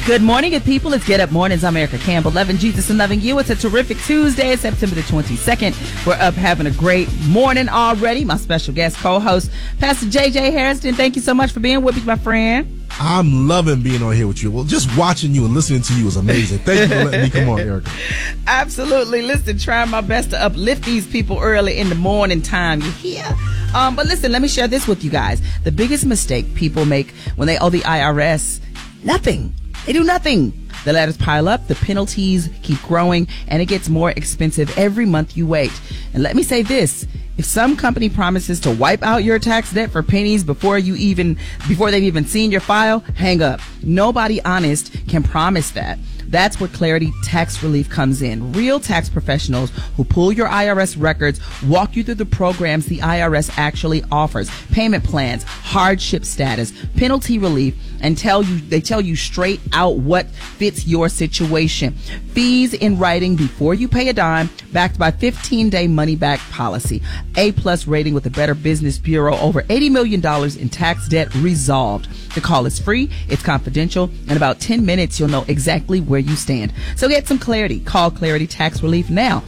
Good morning, good people. It's Get Up Mornings. I'm Erica Campbell, loving Jesus and loving you. It's a terrific Tuesday, September the 22nd. We're up having a great morning already. My special guest co-host, Pastor JJ Harrison. Thank you so much for being with me, my friend. I'm loving being on here with you. Well, just watching you and listening to you is amazing. Thank you for letting me come on, Erica. Absolutely. Listen, trying my best to uplift these people early in the morning time. You hear? But listen, let me share this with you guys. The biggest mistake people make when they owe the IRS, nothing. They do nothing. The letters pile up, the penalties keep growing, and it gets more expensive every month you wait. And let me say this. If some company promises to wipe out your tax debt for pennies before they've even seen your file, hang up. Nobody honest can promise that. That's where Clarity Tax Relief comes in. Real tax professionals who pull your IRS records, walk you through the programs the IRS actually offers, payment plans, hardship status, penalty relief, and they tell you straight out what fits your situation. Fees in writing before you pay a dime, backed by 15-day money-back policy. A+ rating with the Better Business Bureau, over $80 million in tax debt resolved. The call is free, it's confidential. In about 10 minutes, you'll know exactly where you stand. So get some clarity. Call Clarity Tax Relief now.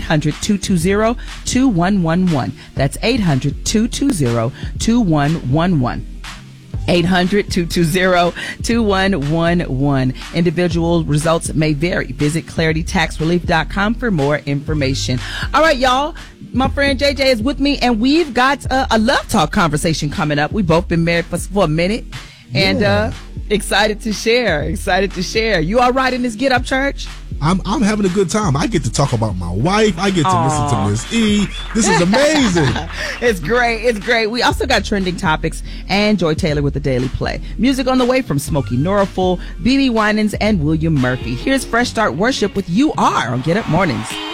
800-220-2111. That's 800-220-2111. 800-220-2111. Individual results may vary. Visit claritytaxrelief.com for more information. All right, y'all. My friend JJ is with me, and we've got a love talk conversation coming up. We've both been married for a minute, and excited to share. You all right in this Get Up Church? I'm having a good time. I get to talk about my wife. I get to listen to Miss E. This is amazing. It's great. We also got trending topics and Joy Taylor with the Daily Play. Music on the way from Smokey Norfolk, BB Winans, and William Murphy. Here's Fresh Start Worship with You Are on Get Up Mornings.